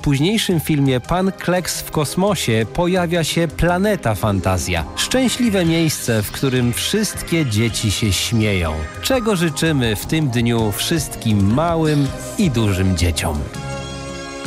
późniejszym filmie Pan Kleks w kosmosie pojawia się Planeta Fantazja. Szczęśliwe miejsce, w którym wszystkie dzieci się śmieją. Czego życzymy w tym dniu wszystkim małym i dużym dzieciom.